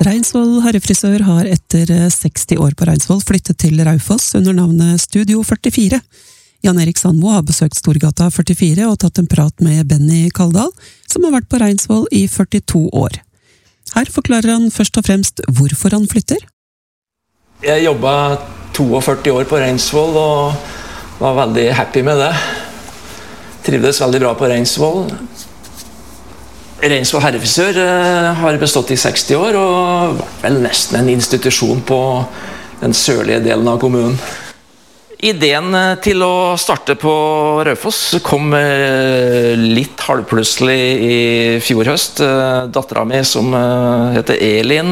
Reinsvoll herrefrisør har etter 60 år på Reinsvoll flyttet til Raufoss under navnet Studio 44. Jan Erik Sandmo har besøkt Storgata 44 og tatt en prat med Benny Kaldal, som har vært på Reinsvoll i 42 år. Her forklarer han først og fremst hvorfor han flytter. Jeg jobbet 42 år på Reinsvoll og var veldig happy med det. Trivdes veldig bra på Reinsvoll. Reinsvoll herrefrisør har bestått i 60 år og vært vel nesten en institusjon på den sørlige delen av kommunen. Ideen til å starte på Raufoss kom litt halvplutselig i fjor høst. Datteren min, som heter Elin,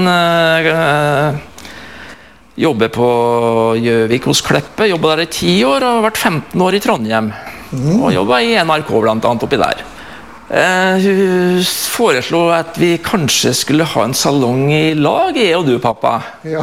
jobber på Gjøvik hos Kleppe, jobbet der i 10 år og har vært 15 år i Trondheim. Og jobbet i NRK blant annet oppi der. Hun foreslo at vi kanskje skulle ha en salong i lag, jeg og du, pappa. Ja.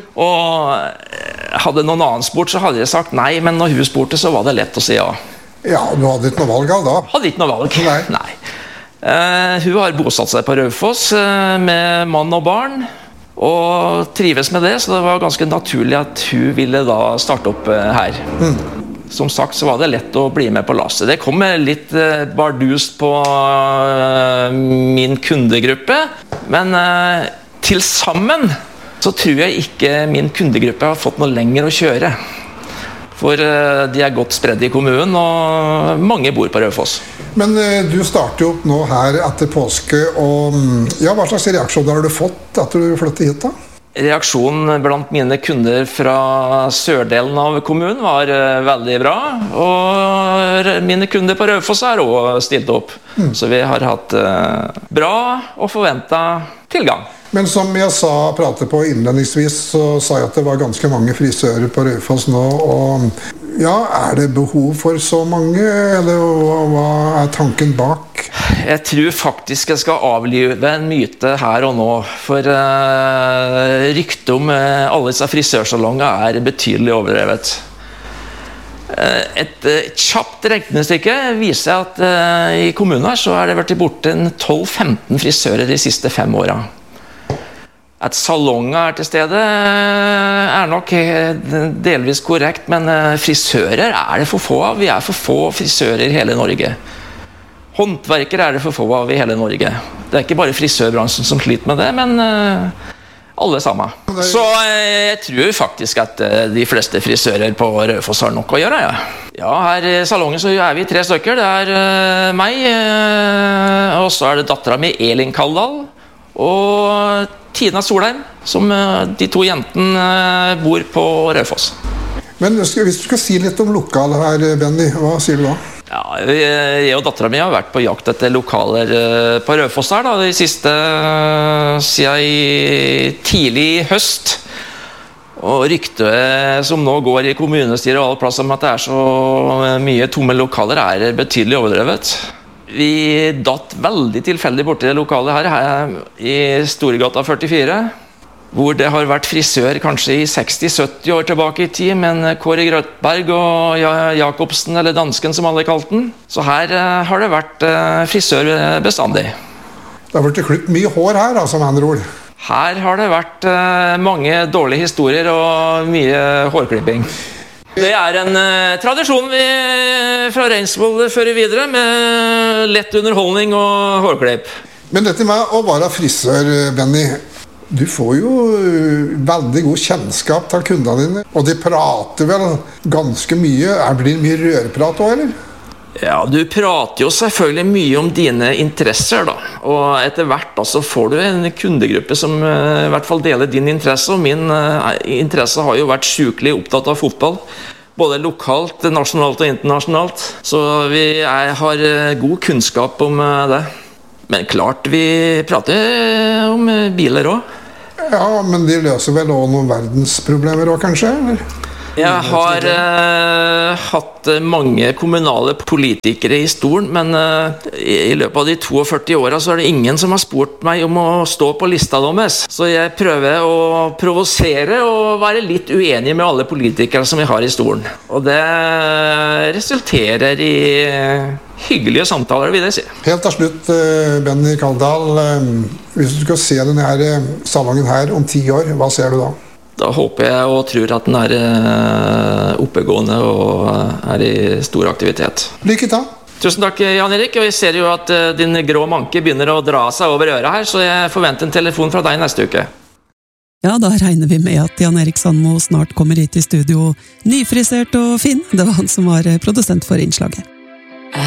Og hadde noen annen spurt, så hadde jeg sagt nei, men når hun spurte, så var det lett å si ja. Ja, du hadde ikke noe valg av da? Hadde ikke noe valg, nei. Hun har bosatt seg på Raufoss med mann og barn, og trives med det, så det var ganske naturlig at hun ville da starte opp her. Som sagt så var det lett å bli med på lasset. Det kom litt bardust på min kundegruppe, men til sammen så tror jeg ikke min kundegruppe har fått noe lenger å kjøre. For de er godt spredd i kommunen, og mange bor på Raufoss. Men du starter jo opp nå her etter påske, og ja, hva slags reaksjoner har du fått etter du flyttet hit da? Reaksjonen blant mine kunder fra sørdelen av kommunen var veldig bra, og mine kunder på Raufoss har også stilt opp. Så vi har hatt bra og forventet tilgang. Men som jeg pratet på innledningsvis, så sa jeg at det var ganske mange frisører på Raufoss nå, og ja, er det behov for så mange, eller hva er tanken bak? Jeg tror faktisk jeg skal avlive en myte her og nå, for ryktet om alle disse frisørsalonger er betydelig overdrevet. Et kjapt regnestykke viser at i kommunen her så er det vært borte 12-15 frisører de siste 5 årene. At salonger er til stede er nok delvis korrekt, men frisører er det for få av. Vi er for få frisører i hele Norge. Håndverkere er det for få av i hele Norge. Det er ikke bare frisørbransjen som sliter med det, men alle sammen. Så jeg tror faktisk at de fleste frisører på Raufoss har nok å gjøre. Ja, her i salongen så er vi 3 stykker. Det er meg, og så er det datteren min Elin Kaldal, og Tina Solheim, som de 2 jentene bor på Raufoss. Men hvis du skal si litt om lokalet her, Benny, hva sier du da? Ja, jeg og datteren min har vært på jakt etter lokaler på Raufoss her da, de siste siden i tidlig høst. Og ryktet som nå går i kommunestyret og alle plasser om at det er så mye tomme lokaler er betydelig overdrevet. Vi datt veldig tilfeldig borti det lokalet her i Storgata 44, hvor det har vært frisør kanskje i 60-70 år tilbake i tid, men Kåre Grøtberg og Jakobsen, eller dansken som alle kalte den. Så her har det vært frisør bestandig. Det har vært klippet mye hår her, altså, med andre ord. Her har det vært mange dårlige historier og mye hårklipping. Det er en tradisjon vi fra Reinsvoll fører videre, med lett underholdning og hårklipp. Men dette med å være frisør, Benny, du får jo veldig god kjennskap til kundene dine, og de prater vel ganske mye. Blir det mye rørprat også, eller? Ja, du prater jo selvfølgelig mye om dine interesser da, og etter hvert da, så får du en kundegruppe som i hvert fall deler din interesse, og min interesse har jo vært sykelig opptatt av fotball, både lokalt, nasjonalt og internasjonalt, så vi har god kunnskap om det. Men klart vi prater om biler også. Ja, men de løser vel også noen verdensproblemer også, kanskje, eller? Jeg har hatt mange kommunale politikere i stolen, men i løpet av de 42 årene så er det ingen som har spurt meg om å stå på lista deres. Så jeg prøver å provosere og være litt uenig med alle politikere som vi har i stolen. Og det resulterer i hyggelige samtaler, vil jeg si. Helt til slutt, Benny Kaldal, hvis du skal se denne her salongen her om 10 år, hva ser du da? Da håper jeg og tror at den er oppegående og er i stor aktivitet. Lykke til! Tusen takk, Jan Erik. Og jeg ser jo at din grå manke begynner å dra seg over øret her, så jeg forventer en telefon fra deg neste uke. Ja, da regner vi med at Jan Erik Sandmo snart kommer hit i studio nyfrisert og fin. Det var han som var produsent for innslaget.